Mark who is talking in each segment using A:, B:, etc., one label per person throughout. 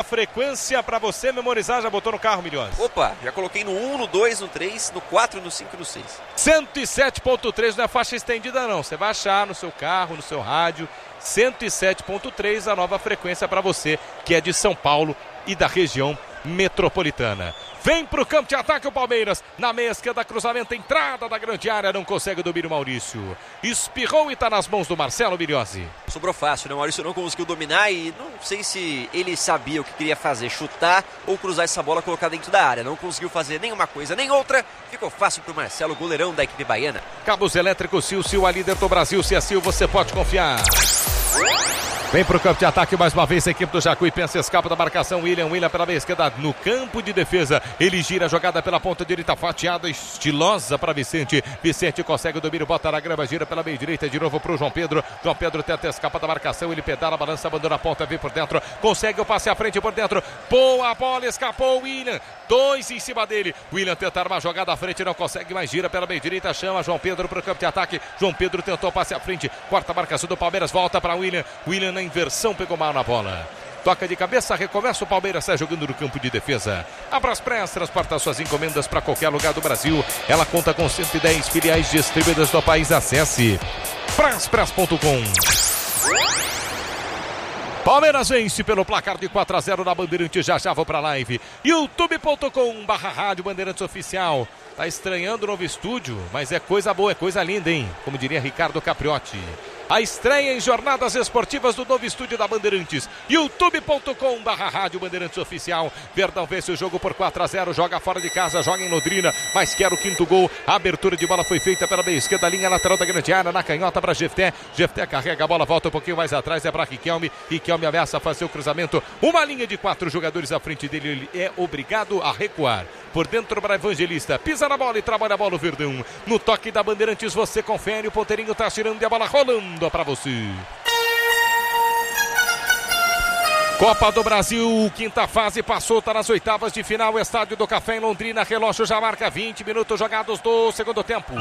A: frequência para você memorizar. Já botou no carro, Milhões?
B: Opa, já coloquei no 1, no 2, no 3, no 4, no 5 e no 6.
A: 107.3 não é faixa estendida não, você vai achar no seu carro, no seu rádio. 107.3, a nova frequência para você que é de São Paulo e da região metropolitana. Vem pro campo de ataque o Palmeiras, na meia esquerda, cruzamento, entrada da grande área, não consegue domínio o Maurício. Espirrou e tá nas mãos do Marcelo Milhozzi.
B: Sobrou fácil, né? O Maurício não conseguiu dominar e não sei se ele sabia o que queria fazer, chutar ou cruzar essa bola, colocar dentro da área. Não conseguiu fazer nenhuma coisa nem outra, ficou fácil pro Marcelo, goleirão da equipe baiana.
A: Cabos elétricos Sil, a líder do Brasil, se é Sil, você pode confiar. Vem pro campo de ataque mais uma vez a equipe do Jacuipense, escapa da marcação, William pela meia esquerda no campo de defesa, ele gira a jogada pela ponta direita, fatiada, estilosa para Vicente consegue o domínio, bota na grama, gira pela meia direita de novo pro João Pedro tenta escapar da marcação, ele pedala, balança, abandona a ponta, vem por dentro, consegue o passe à frente por dentro, boa bola, escapou o William, 2 em cima dele, William tenta armar a jogada à frente, não consegue mais, gira pela meia direita, chama João Pedro pro campo de ataque, João Pedro tentou passe à frente, quarta marcação do Palmeiras, volta para William na inversão, pegou mal na bola. Toca de cabeça, recomeça o Palmeiras, sai jogando no campo de defesa. A Braspress transporta suas encomendas para qualquer lugar do Brasil. Ela conta com 110 filiais distribuídas do país. Acesse braspress.com. Palmeiras vence pelo placar de 4-0 na Bandeirantes. Já vou pra live. youtube.com/Rádio Bandeirantes Oficial. Tá estranhando o novo estúdio, mas é coisa boa, é coisa linda, hein? Como diria Ricardo Capriotti. A estreia em jornadas esportivas do novo estúdio da Bandeirantes. youtube.com/Rádio Bandeirantes Oficial. Verdão vence o jogo por 4-0. Joga fora de casa, joga em Londrina, mas quer o quinto gol. A abertura de bola foi feita pela meia esquerda, linha lateral da grande área, na canhota para Jefté. Jefté carrega a bola, volta um pouquinho mais atrás, é para Riquelme. Riquelme ameaça fazer o cruzamento. Uma linha de 4 jogadores à frente dele, ele é obrigado a recuar. Por dentro para Evangelista, pisa na bola e trabalha a bola o Verdão. No toque da Bandeirantes você confere, o ponteirinho tá tirando e a bola rolando para você. Copa do Brasil, quinta fase, passou, tá nas oitavas de final, Estádio do Café em Londrina, relógio já marca 20 minutos jogados do segundo tempo.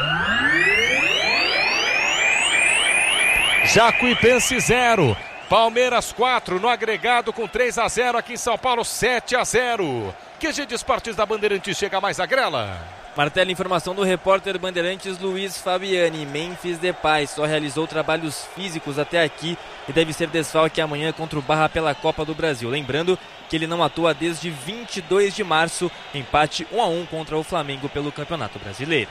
A: Jacuipense 0, Palmeiras 4, no agregado com 3-0 aqui em São Paulo, 7-0. QG de Esportes da Bandeirantes chega mais a grela.
C: Martelo, informação do repórter Bandeirantes Luiz Fabiani. Memphis Depay só realizou trabalhos físicos até aqui e deve ser desfalque amanhã contra o Barra pela Copa do Brasil. Lembrando que ele não atua desde 22 de março, empate 1-1 contra o Flamengo pelo Campeonato Brasileiro.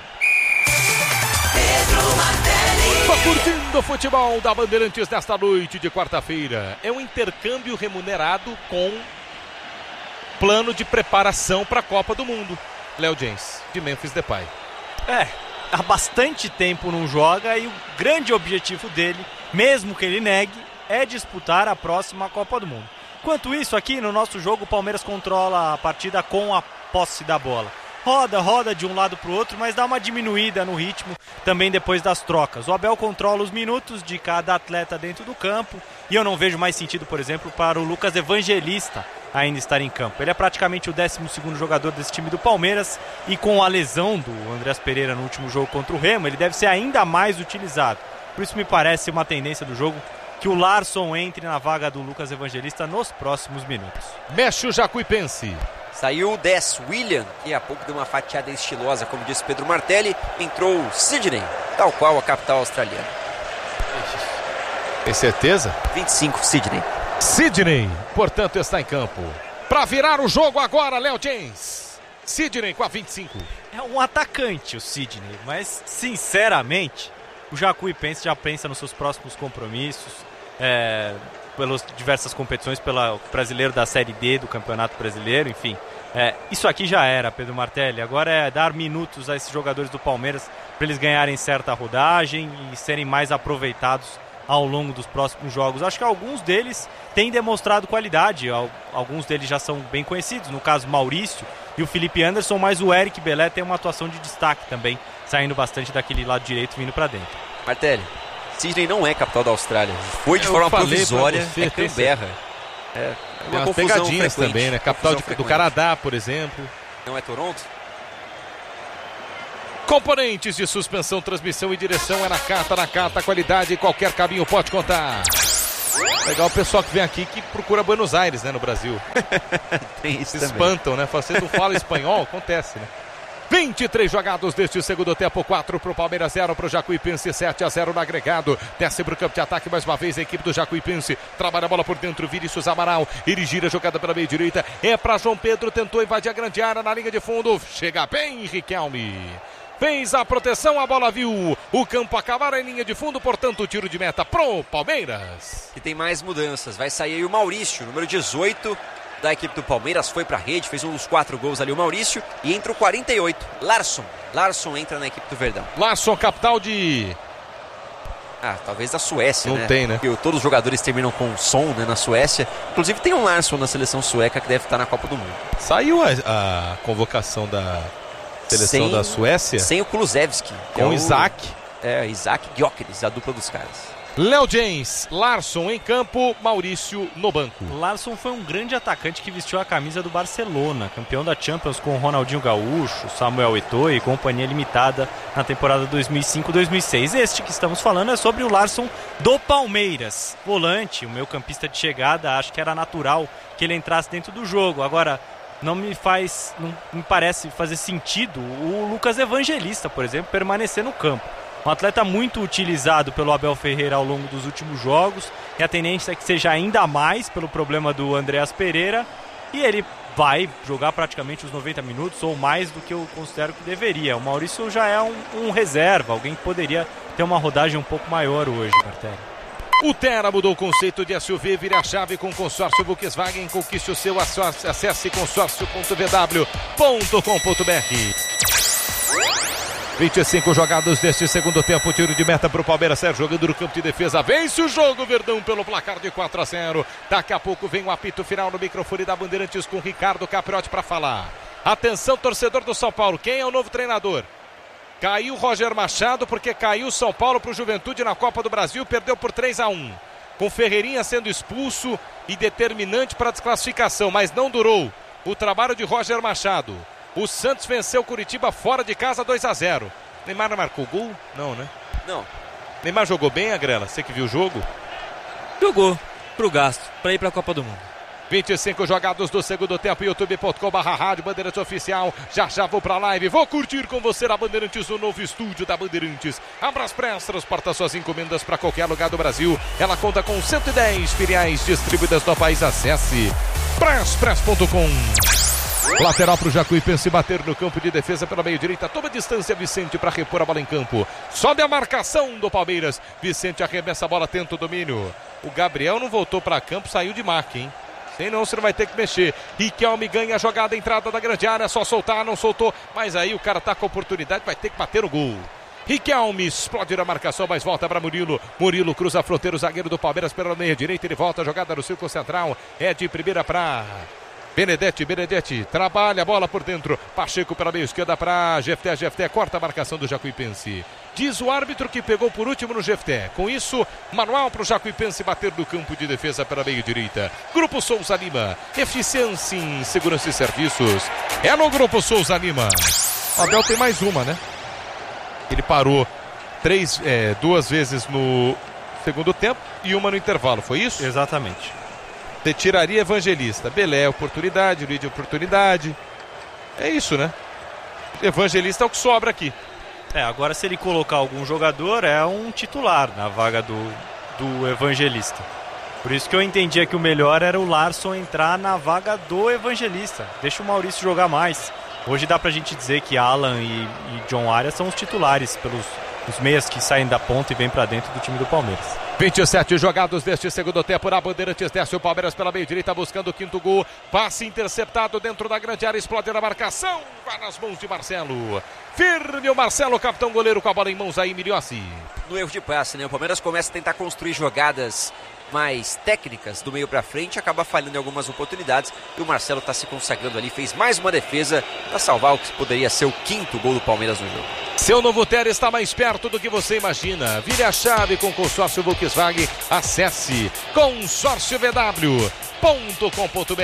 A: Tô curtindo o futebol da Bandeirantes nesta noite de quarta-feira. É um intercâmbio remunerado com plano de preparação para a Copa do Mundo. Léo James, de Memphis Depay.
D: Há bastante tempo não joga e o grande objetivo dele, mesmo que ele negue, é disputar a próxima Copa do Mundo. Enquanto isso, aqui no nosso jogo, o Palmeiras controla a partida com a posse da bola. Roda de um lado para o outro, mas dá uma diminuída no ritmo também depois das trocas. O Abel controla os minutos de cada atleta dentro do campo e eu não vejo mais sentido, por exemplo, para o Lucas Evangelista ainda estar em campo. Ele é praticamente o 12º jogador desse time do Palmeiras e com a lesão do Andreas Pereira no último jogo contra o Remo, ele deve ser ainda mais utilizado. Por isso me parece uma tendência do jogo que o Larson entre na vaga do Lucas Evangelista nos próximos minutos.
A: Mexe o Jacuipense.
B: Saiu o 10, William, que há pouco deu uma fatiada estilosa, como disse Pedro Martelli. Entrou Sidney, tal qual a capital australiana.
A: Tem certeza?
B: 25,
A: Sidney, portanto, está em campo. Para virar o jogo agora, Léo James. Sidney com a 25.
D: É um atacante o Sidney, mas, sinceramente, o Jacuipense já pensa nos seus próximos compromissos, pelas diversas competições, pelo brasileiro da Série D do Campeonato Brasileiro, enfim. Isso aqui já era, Pedro Martelli. Agora é dar minutos a esses jogadores do Palmeiras para eles ganharem certa rodagem e serem mais aproveitados ao longo dos próximos jogos. Acho que alguns deles têm demonstrado qualidade, alguns deles já são bem conhecidos, no caso Maurício e o Felipe Anderson, mas o Eric Belé tem uma atuação de destaque também, saindo bastante daquele lado direito, vindo para dentro.
B: Martelli, Sidney não é capital da Austrália, foi de forma provisória, é Canberra. É uma
A: tem
B: confusão
A: pegadinhas
B: frequente,
A: também, né? Capital do Canadá, por exemplo.
B: Não é Toronto?
A: Componentes de suspensão, transmissão e direção é na Cata, qualidade, qualquer caminho pode contar. Legal o pessoal que vem aqui que procura Buenos Aires, né, no Brasil.
B: Tem isso
A: Se
B: também.
A: espantam, né? Você não fala espanhol? Acontece, né? 23 jogados deste segundo tempo, 4 para o Palmeiras, 0 para o Jacuipense, 7-0 no agregado. Desce para o campo de ataque mais uma vez a equipe do Jacuipense. Trabalha a bola por dentro, Vinícius Amaral. Ele gira a jogada pela meia direita. É para João Pedro, tentou invadir a grande área na linha de fundo. Chega bem, Riquelme. Fez a proteção, a bola viu o campo acabar em linha de fundo, portanto o tiro de meta pro Palmeiras.
B: E tem mais mudanças, vai sair aí o Maurício, número 18 da equipe do Palmeiras, foi pra rede, fez uns 4 gols ali o Maurício, e entra o 48, Larsson entra na equipe do Verdão.
A: Larsson, capital de...
B: talvez da Suécia,
A: Não
B: né?
A: tem, né?
B: Porque todos os jogadores terminam com som, né, na Suécia. Inclusive tem um Larsson na seleção sueca que deve estar na Copa do Mundo.
A: Saiu a convocação da seleção da Suécia?
B: Sem o Kulusevski.
A: Com o Isaac.
B: Isaac Gyökeres, a dupla dos caras.
A: Léo James, Larsson em campo, Maurício no banco.
D: Larsson foi um grande atacante que vestiu a camisa do Barcelona, campeão da Champions com Ronaldinho Gaúcho, Samuel Eto'o e companhia limitada na temporada 2005-2006. Este que estamos falando é sobre o Larsson do Palmeiras. Volante, o meio campista de chegada, acho que era natural que ele entrasse dentro do jogo. Agora, não me parece fazer sentido o Lucas Evangelista, por exemplo, permanecer no campo. Um atleta muito utilizado pelo Abel Ferreira ao longo dos últimos jogos, e a tendência é que seja ainda mais pelo problema do Andreas Pereira, e ele vai jogar praticamente os 90 minutos ou mais do que eu considero que deveria. O Maurício já é um reserva, alguém que poderia ter uma rodagem um pouco maior hoje, Martelli.
A: O Terra mudou o conceito de SUV, vire a chave com o consórcio Volkswagen, conquiste o seu, acesse consórcio.vw.com.br. 25 jogados deste segundo tempo, tiro de meta para o Palmeiras, Sérgio jogando no campo de defesa, vence o jogo, Verdão pelo placar de 4-0. Daqui a pouco vem o apito final no microfone da Bandeirantes com Ricardo Capriotti para falar. Atenção, torcedor do São Paulo, quem é o novo treinador? Caiu Roger Machado porque caiu São Paulo para o Juventude na Copa do Brasil, perdeu por 3-1. Com Ferreirinha sendo expulso e determinante para a desclassificação, mas não durou o trabalho de Roger Machado. O Santos venceu o Curitiba fora de casa 2-0. Neymar não marcou gol? Não, né?
B: Não.
A: Neymar jogou bem, Agrela? Você que viu o jogo?
C: Jogou pro gasto, pra ir pra Copa do Mundo.
A: 25 jogados do segundo tempo, youtube.com/rádio Bandeirantes Oficial. Já vou pra live, vou curtir com você na Bandeirantes, o novo estúdio da Bandeirantes. Abraspress transporta suas encomendas para qualquer lugar do Brasil. Ela conta com 110 filiais distribuídas no país. Acesse braspress.com. Lateral para o Jacuipense bater no campo de defesa pela meia direita. Toma distância Vicente para repor a bola em campo. Sobe a marcação do Palmeiras. Vicente arremessa a bola, tenta o domínio. O Gabriel não voltou para campo, saiu de marca, hein? Sem não, você não vai ter que mexer. Riquelme ganha a jogada, entrada da grande área. Só soltar, não soltou. Mas aí o cara tá com a oportunidade, vai ter que bater o gol. Riquelme explode na marcação, mas volta para Murilo. Murilo cruza a fronteira, o zagueiro do Palmeiras pela meia direita. Ele volta a jogada no círculo central. É de primeira para Benedetti, trabalha a bola por dentro. Pacheco pela meia esquerda para Jefté, corta a marcação do Jacuipense. Diz o árbitro que pegou por último no Jefté. Com isso, manual para o Jacuipense bater no campo de defesa pela meia direita. Grupo Souza Lima, eficiência em segurança e serviços. É no Grupo Souza Lima. O Abel tem mais uma, né? Ele parou duas vezes no segundo tempo e uma no intervalo, foi isso?
D: Exatamente.
A: Você tiraria Evangelista. Belé, oportunidade, Luiz, oportunidade. É isso, né? Evangelista é o que sobra aqui.
D: Agora se ele colocar algum jogador, é um titular na vaga do Evangelista. Por isso que eu entendia que o melhor era o Larsson entrar na vaga do Evangelista. Deixa o Maurício jogar mais. Hoje dá pra gente dizer que Alan e John Arias são os titulares, pelos os meias que saem da ponta e vêm pra dentro do time do Palmeiras.
A: 27 jogados deste segundo tempo na Bandeirantes, desce o Palmeiras pela meia direita buscando o quinto gol, passe interceptado dentro da grande área, explode na marcação, vai nas mãos de Marcelo, firme o Marcelo, capitão goleiro com a bola em mãos aí, Miliossi.
B: No erro de passe, né? O Palmeiras começa a tentar construir jogadas mais técnicas do meio para frente, acaba falhando em algumas oportunidades e o Marcelo está se consagrando ali, fez mais uma defesa para salvar o que poderia ser o quinto gol do Palmeiras no jogo.
A: Seu novo Terra está mais perto do que você imagina. Vire a chave com o consórcio Volkswagen. Acesse consórciovw.com.br.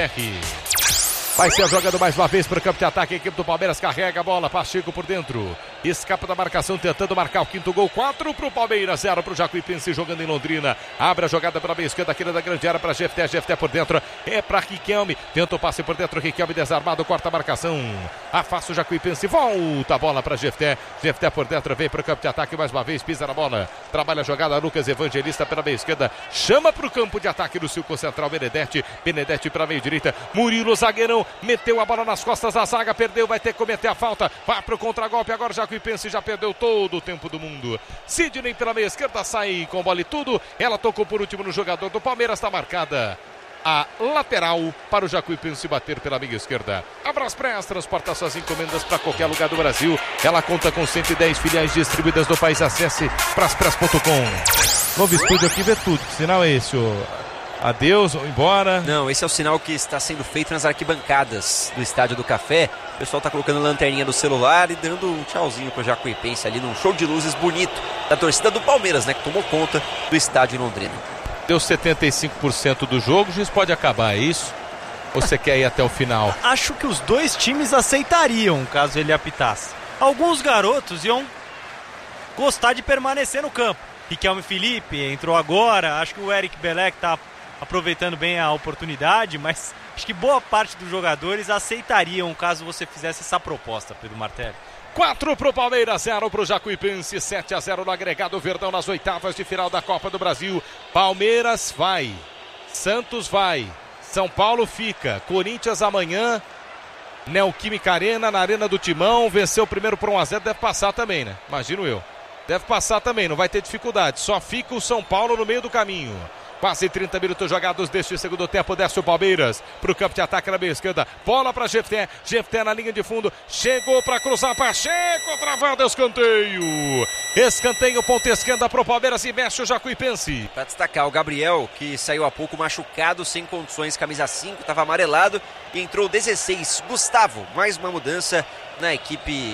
A: Vai ser jogando mais uma vez para o campo de ataque. A equipe do Palmeiras carrega a bola. Pacheco por dentro. escapa da marcação, tentando marcar o quinto gol. 4 pro Palmeiras, 0 pro Jacuipense, jogando em Londrina. Abre a jogada pela meia esquerda, aqui da grande área para Jefté por dentro, é para Riquelme, tenta o passe por dentro, Riquelme desarmado, corta a marcação, afasta o Jacuipense, volta a bola para Jefté por dentro, vem para o campo de ataque mais uma vez, pisa na bola, trabalha a jogada, Lucas Evangelista pela meia esquerda, chama para o campo de ataque do Círculo Central, Benedetti para a meia direita, Murilo, zagueirão, meteu a bola nas costas da zaga, perdeu, vai ter que cometer a falta, vai para o contragolpe, agora Jacuipense já perdeu todo o tempo do mundo. Sidney pela meia esquerda, sai com bola e tudo, ela tocou por último no jogador do Palmeiras, está marcada a lateral para o Jacuipense bater pela meia esquerda. A Braspress transporta suas encomendas para qualquer lugar do Brasil. Ela conta com 110 filiais distribuídas no país. Acesse braspress.com. Novo estúdio aqui, vê tudo. Que sinal é esse? Adeus ou embora?
B: Não, esse é o sinal que está sendo feito nas arquibancadas do Estádio do Café. O pessoal está colocando lanterninha no celular e dando um tchauzinho para o Jacuipense ali num show de luzes bonito da torcida do Palmeiras, né, que tomou conta do estádio em Londrina.
A: Deu 75% do jogo, o juiz pode acabar, é isso? Ou você quer ir até o final?
D: Acho que os dois times aceitariam caso ele apitasse. Alguns garotos iam gostar de permanecer no campo. Riquelme Felipe entrou agora, acho que o Eric Belec está aproveitando bem a oportunidade, mas acho que boa parte dos jogadores aceitariam caso você fizesse essa proposta, Pedro Martelli.
A: 4 pro Palmeiras, 0 pro Jacuipense, 7-0 no agregado. Verdão nas oitavas de final da Copa do Brasil. Palmeiras vai, Santos vai, São Paulo fica, Corinthians amanhã, Neoquímica Arena, na Arena do Timão, venceu o primeiro por 1-0, deve passar também, né? Imagino eu. Deve passar também, não vai ter dificuldade, só fica o São Paulo no meio do caminho. Quase 30 minutos jogados deste segundo tempo. Desce o Palmeiras para o campo de ataque na meia esquerda. Bola para Jefté na linha de fundo. Chegou para cruzar. Pacheco, travado, escanteio. Escanteio, ponta esquerda para o Palmeiras e mexe o Jacuipense.
B: Para destacar o Gabriel, que saiu há pouco machucado, sem condições, camisa 5, estava amarelado. E entrou 16. Gustavo, mais uma mudança na equipe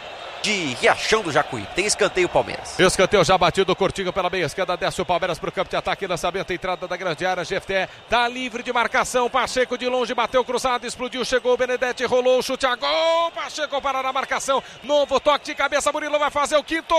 B: de Riachão do Jacuí. Tem escanteio Palmeiras.
A: Escanteio já batido, curtinho pela meia esquerda, desce o Palmeiras para o campo de ataque, lançamento, entrada da grande área, Jefté tá livre de marcação, Pacheco de longe, bateu cruzado, explodiu, chegou o Benedetti, rolou o chute a gol, Pacheco para na marcação, novo toque de cabeça, Murilo vai fazer o quinto,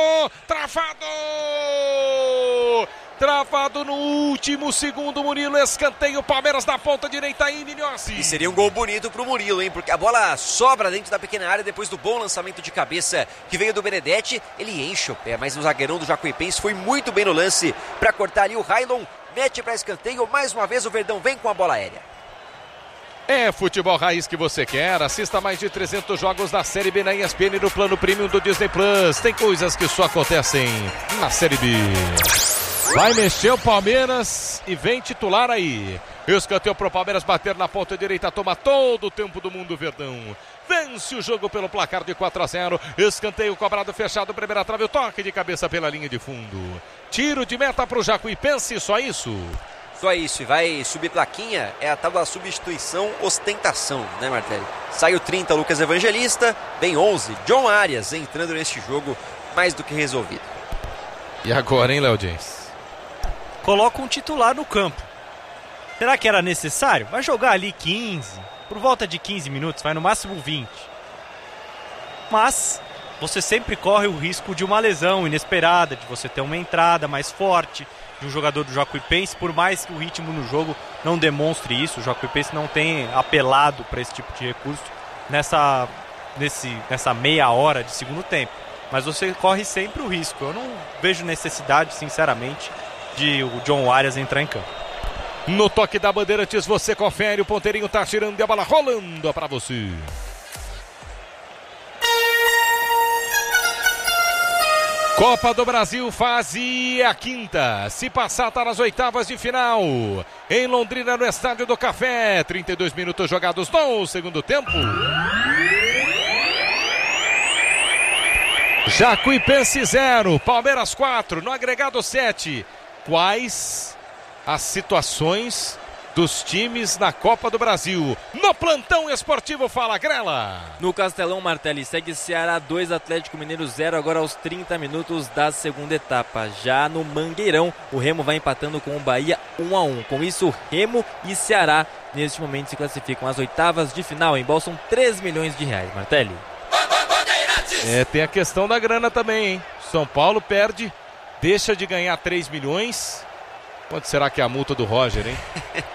A: travado no último segundo, Murilo, escanteio, Palmeiras na ponta direita aí, Minhossi.
B: E seria um gol bonito pro Murilo, hein, porque a bola sobra dentro da pequena área, depois do bom lançamento de cabeça que veio do Benedetti, ele enche o pé, mas o zagueirão do Jacuipense foi muito bem no lance para cortar ali o Railon, mete para escanteio, mais uma vez o Verdão vem com a bola aérea.
A: É futebol raiz que você quer, assista mais de 300 jogos da Série B na ESPN no plano premium do Disney Plus, tem coisas que só acontecem na Série B. Vai mexer o Palmeiras e vem titular aí. Escanteio pro Palmeiras bater na ponta direita, toma todo o tempo do mundo, Verdão. Vence o jogo pelo placar de 4-0. Escanteio cobrado, fechado, primeira trave, o toque de cabeça pela linha de fundo. Tiro de meta pro Jacuipense, só isso?
B: Só isso, e vai subir plaquinha, é a tal da substituição ostentação, né, Martelli? Sai o 30, Lucas Evangelista, vem 11, John Arias entrando neste jogo mais do que resolvido.
A: E agora, hein, Léo James?
D: Coloca um titular no campo. Será que era necessário? Vai jogar ali 15, por volta de 15 minutos, vai no máximo 20. Mas você sempre corre o risco de uma lesão inesperada, de você ter uma entrada mais forte de um jogador do Jacuipense, por mais que o ritmo no jogo não demonstre isso, o Jacuipense não tem apelado para esse tipo de recurso nessa meia hora de segundo tempo. Mas você corre sempre o risco. Eu não vejo necessidade, sinceramente, de o John Arias entrar em campo.
A: No toque da Bandeirantes você confere, o ponteirinho tá tirando e a bola rolando para você. Copa do Brasil, fase a quinta. Se passar, tá nas oitavas de final. Em Londrina, no Estádio do Café. 32 minutos jogados no segundo tempo. Jacuipense 0, Palmeiras 4, no agregado 7. Quais as situações dos times na Copa do Brasil? No plantão esportivo, fala Grela.
C: No Castelão, Martelli, segue Ceará 2, Atlético Mineiro 0, agora aos 30 minutos da segunda etapa. Já no Mangueirão, o Remo vai empatando com o Bahia 1-1. Com isso, Remo e Ceará, neste momento, se classificam às oitavas de final. Embolsam 3 milhões de reais, Martelli.
A: Tem a questão da grana também, hein? São Paulo perde, deixa de ganhar 3 milhões. Quanto será que é a multa do Roger, hein?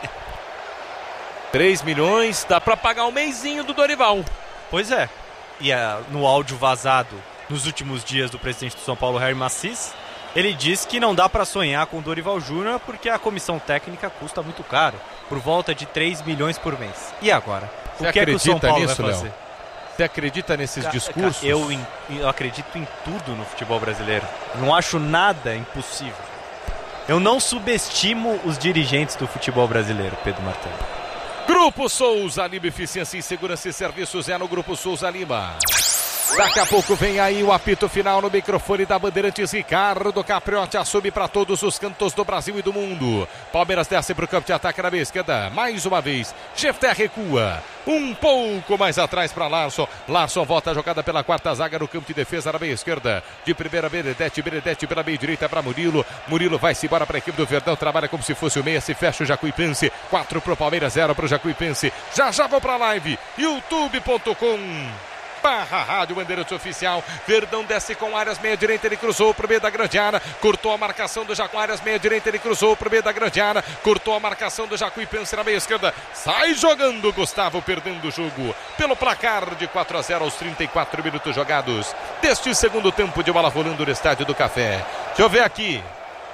A: 3 milhões, dá pra pagar um mêsinho do Dorival.
D: Pois é. E no áudio vazado nos últimos dias do presidente do São Paulo, Harry Massis, ele diz que não dá para sonhar com o Dorival Júnior porque a comissão técnica custa muito caro, por volta de 3 milhões por mês. E agora? O que é que o São Paulo vai fazer?
A: Léo? Você acredita nesses discursos?
D: Eu acredito em tudo no futebol brasileiro. Não acho nada impossível. Eu não subestimo os dirigentes do futebol brasileiro, Pedro Martelli.
A: Grupo Souza Lima, eficiência em segurança e serviços é no Grupo Souza Lima. Daqui a pouco vem aí o apito final no microfone da Bandeirantes. Ricardo Capriotti assume para todos os cantos do Brasil e do mundo. Palmeiras desce para o campo de ataque na meia esquerda. Mais uma vez, Jefté recua. Um pouco mais atrás para Larson. Larson volta a jogada pela quarta zaga no campo de defesa na meia esquerda. De primeira, Benedetti. Benedetti pela meia direita para Murilo. Murilo vai-se embora para a equipe do Verdão. Trabalha como se fosse o meia. Se fecha o Jacuipense. 4 para o Palmeiras, 0 para o Jacuipense. Já vou para a live. youtube.com/Rádio Bandeirantes Oficial. Verdão desce com Arias, meia direita, ele cruzou pro meio da grande área, cortou a marcação do Jaguares, meia direita, ele cruzou pro meio da grande área, cortou a marcação do Jacuipense na meia esquerda, sai jogando Gustavo, perdendo o jogo pelo placar de 4-0 aos 34 minutos jogados deste segundo tempo de bola rolando no Estádio do Café. Deixa eu ver aqui,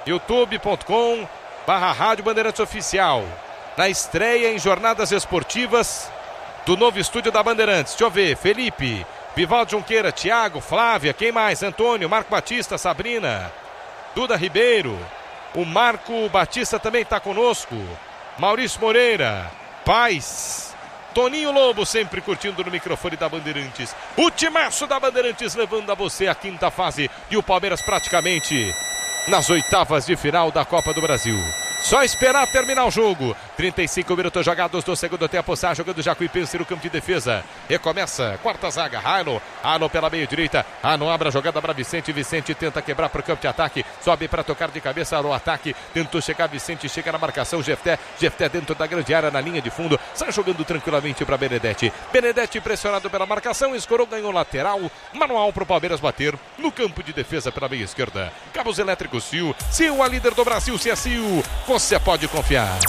A: youtube.com/Rádio Bandeirantes Oficial, na estreia em jornadas esportivas do novo estúdio da Bandeirantes. Deixa eu ver, Felipe, Vivaldo Junqueira, Thiago, Flávia, quem mais? Antônio, Marco Batista, Sabrina, Duda Ribeiro, o Marco Batista também está conosco, Maurício Moreira, Paz, Toninho Lobo sempre curtindo no microfone da Bandeirantes. O timaço da Bandeirantes levando a você a quinta fase e o Palmeiras praticamente nas oitavas de final da Copa do Brasil. Só esperar terminar o jogo. 35 minutos jogados do segundo tempo. Sai jogando Jacuipense no campo de defesa. Recomeça. Quarta zaga. Ano pela meia direita. Ano abre a jogada para Vicente. Vicente tenta quebrar para o campo de ataque. Sobe para tocar de cabeça no ataque. Tentou chegar Vicente. Chega na marcação. Jefté dentro da grande área na linha de fundo. Sai jogando tranquilamente para Benedetti. Benedetti pressionado pela marcação. Escorou, ganhou lateral. Manual para o Palmeiras bater no campo de defesa pela meia esquerda. Cabos elétricos Sil. Sil, a líder do Brasil. Se é Sil, você pode confiar.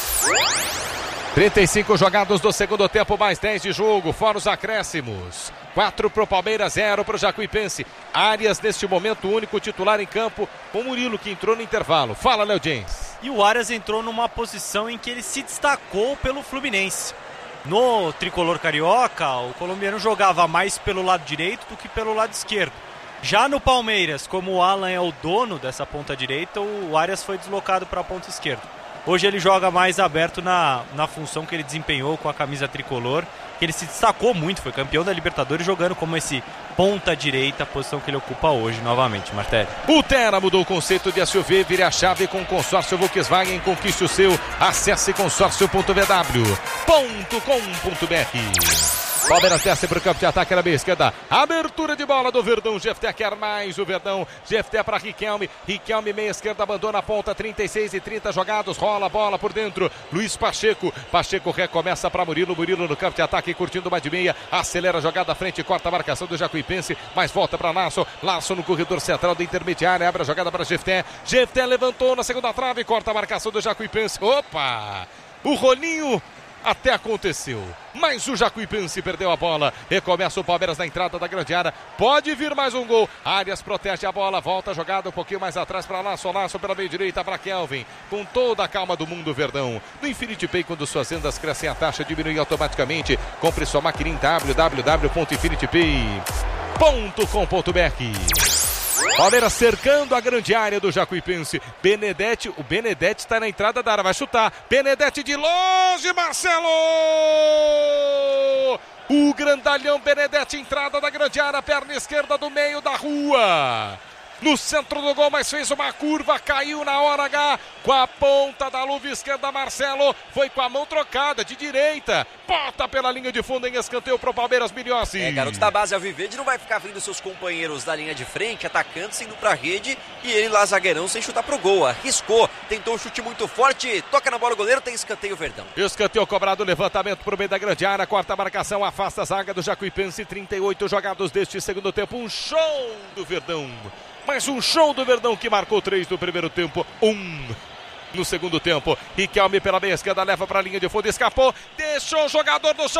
A: 35 jogados do segundo tempo, mais 10 de jogo, fora os acréscimos. 4 para o Palmeiras, 0 para o Jacuipense. Arias, neste momento, o único titular em campo, com o Murilo, que entrou no intervalo. Fala, Léo James.
D: E o Arias entrou numa posição em que ele se destacou pelo Fluminense. No tricolor carioca, o colombiano jogava mais pelo lado direito do que pelo lado esquerdo. Já no Palmeiras, como o Alan é o dono dessa ponta direita, o Arias foi deslocado para a ponta esquerda. Hoje ele joga mais aberto na função que ele desempenhou com a camisa tricolor, que ele se destacou muito, foi campeão da Libertadores jogando como esse ponta direita, a posição que ele ocupa hoje novamente, Martelli.
A: O Terra mudou o conceito de SUV, vire a chave com o consórcio Volkswagen, conquiste o seu, acesse consórcio.vw.com.br. Palmeiras desce para o campo de ataque na meia esquerda. Abertura de bola do Verdão. Jefté quer mais o Verdão. Jefté para Riquelme. Riquelme, meia esquerda, abandona a ponta. 36 e 30 jogados. Rola a bola por dentro. Luiz Pacheco. Pacheco recomeça para Murilo. Murilo no campo de ataque, curtindo uma de meia. Acelera a jogada à frente. Corta a marcação do Jacuipense. Mas volta para Larson. Larson no corredor central da intermediária. Abre a jogada para Jefté. Jefté levantou na segunda trave. Corta a marcação do Jacuipense. Opa! O rolinho até aconteceu, mas o Jacuipense perdeu a bola. Recomeça o Palmeiras na entrada da grande área. Pode vir mais um gol. Arias protege a bola, volta a jogada um pouquinho mais atrás para Larson. Larson pela meia direita para Kelvin. Com toda a calma do mundo, Verdão. No Infinity Pay, quando suas vendas crescem, a taxa diminui automaticamente. Compre sua máquina em www.infinitipay.com.br. Palmeiras cercando a grande área do Jacuipense. Benedetti, o Benedetti está na entrada da área, vai chutar. Benedetti de longe, Marcelo! O grandalhão Benedetti, entrada da grande área, perna esquerda do meio da rua. no centro do gol, mas fez uma curva, caiu na hora H, com a ponta da luva esquerda, Marcelo, foi com a mão trocada, de direita, bota pela linha de fundo em escanteio pro Palmeiras, Miliossi.
B: Garoto da base Alviverde não vai ficar vendo seus companheiros da linha de frente, atacantes indo pra rede, e ele lá, zagueirão, sem chutar pro gol, arriscou, tentou um chute muito forte, toca na bola o goleiro, tem escanteio Verdão.
A: Escanteio cobrado, levantamento pro meio da grande área, corta a marcação, afasta a zaga do Jacuipense, 38 jogados deste segundo tempo, um show do Verdão. Mais um show do Verdão que marcou 3 no primeiro tempo, 1 no segundo tempo. Riquelme pela meia esquerda, leva para a linha de fundo, escapou, deixou o jogador do chão.